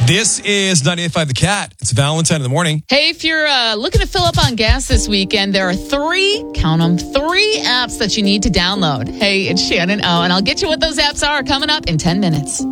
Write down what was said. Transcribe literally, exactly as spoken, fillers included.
This is ninety-eight point five The Cat. It's Valentine in the morning. Hey, if you're uh, looking to fill up on gas this weekend, there are three, count them, three apps that you need to download. Hey, it's Shannon O, and I'll get you what those apps are coming up in ten minutes.